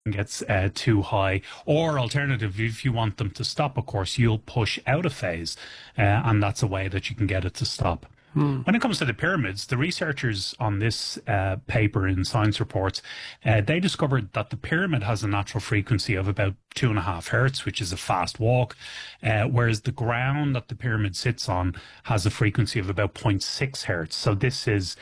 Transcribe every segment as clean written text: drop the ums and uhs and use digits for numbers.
gets too high, or alternatively, if you want them to stop, of course, you'll push out a phase, and that's a way that you can get it to stop. When it comes to the pyramids, the researchers on this paper in Science Reports, they discovered that the pyramid has a natural frequency of about 2.5 hertz, which is a fast walk, whereas the ground that the pyramid sits on has a frequency of about 0.6 hertz. So this is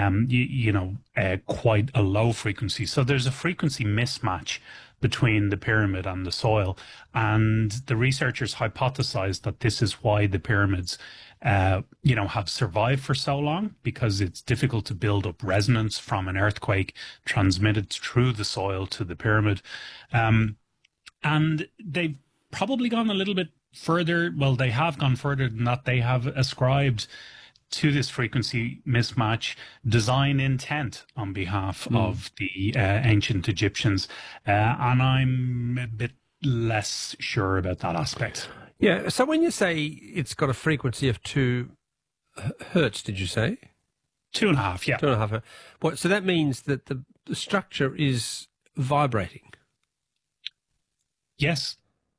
quite a low frequency. So there's a frequency mismatch between the pyramid and the soil. And the researchers hypothesized that this is why the pyramids, have survived for so long, because it's difficult to build up resonance from an earthquake transmitted through the soil to the pyramid. And they've probably gone a little bit further. Well, they have gone further than that. They have ascribed to this frequency mismatch design intent on behalf of the ancient Egyptians. And I'm a bit less sure about that aspect. Yeah, so when you say it's got a frequency of 2 hertz, did you say? 2.5, yeah. 2.5 hertz. What, so that means that the structure is vibrating? Yes.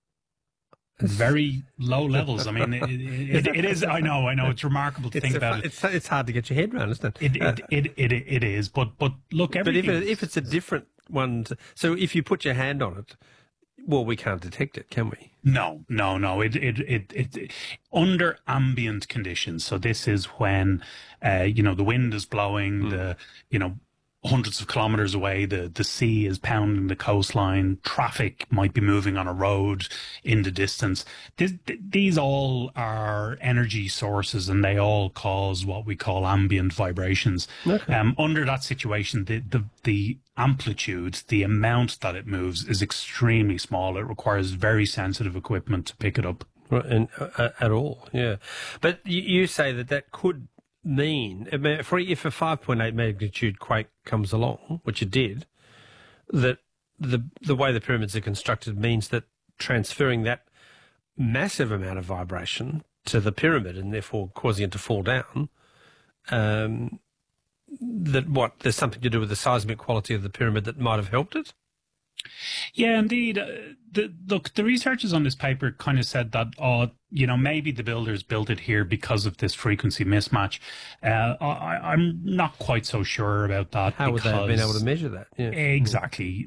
Very low levels. I mean, it is. I know. It's remarkable to think about it. It's hard to get your head around, isn't it? It is. But look, everything. But if it's a different one, so if you put your hand on it, well, we can't detect it, can we? No. It under ambient conditions. So this is when, the wind is blowing, hundreds of kilometers away, the sea is pounding the coastline, traffic might be moving on a road in the distance. These all are energy sources, and they all cause what we call ambient vibrations. Okay. Under that situation, the amplitude, the amount that it moves, is extremely small. It requires very sensitive equipment to pick it up. Right, and at all, yeah. But you say that could mean, if a 5.8 magnitude quake comes along, which it did, that the way the pyramids are constructed means that transferring that massive amount of vibration to the pyramid and therefore causing it to fall down, there's something to do with the seismic quality of the pyramid that might have helped it? Yeah, indeed. The researchers on this paper kind of said that, maybe the builders built it here because of this frequency mismatch. I'm not quite so sure about that. How would they have been able to measure that? Yeah. Exactly.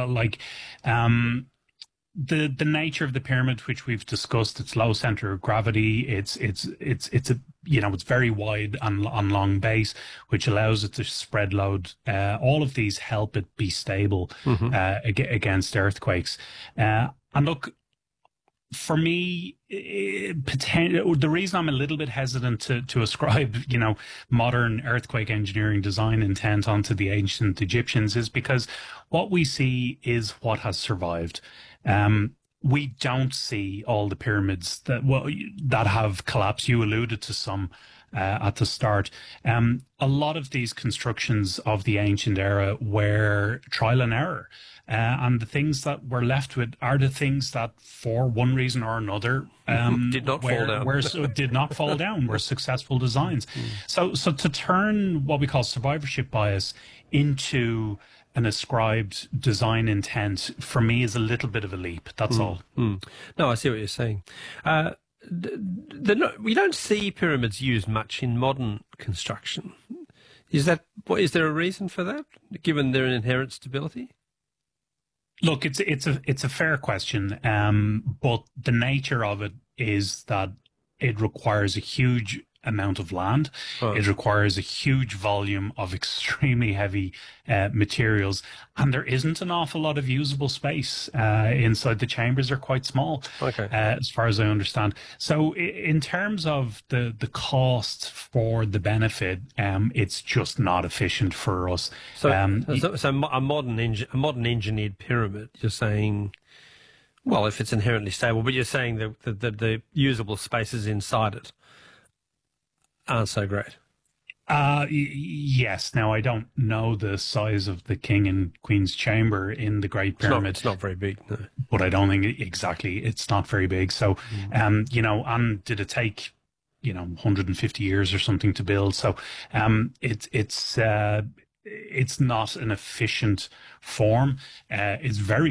The nature of the pyramid, which we've discussed, its low center of gravity, it's very wide and on long base, which allows it to spread load. All of these help it be stable against earthquakes. And look, for me, the reason I'm a little bit hesitant to ascribe, modern earthquake engineering design intent onto the ancient Egyptians is because what we see is what has survived. We don't see all the pyramids that have collapsed. You alluded to some at the start. A lot of these constructions of the ancient era were trial and error. And the things that we're left with are the things that, for one reason or another, did not fall down. Did not fall down. Were successful designs. So to turn what we call survivorship bias into an ascribed design intent, for me, is a little bit of a leap. That's all. No, I see what you're saying. We don't see pyramids used much in modern construction. Is there a reason for that, given their inherent stability? Look, it's a fair question, but the nature of it is that it requires a huge amount of land. It requires a huge volume of extremely heavy materials, and there isn't an awful lot of usable space inside. The chambers are quite small, as far as I understand. So in terms of the cost for the benefit, it's just not efficient for us. So a modern engineered pyramid, you're saying, well, if it's inherently stable, but you're saying that the usable spaces inside it aren't so great. Yes. Now, I don't know the size of the King and Queen's chamber in the Great Pyramid. It's not very big, no. But I don't think it's not very big. So, and did it take, 150 years or something to build? So, it's not an efficient form. It's very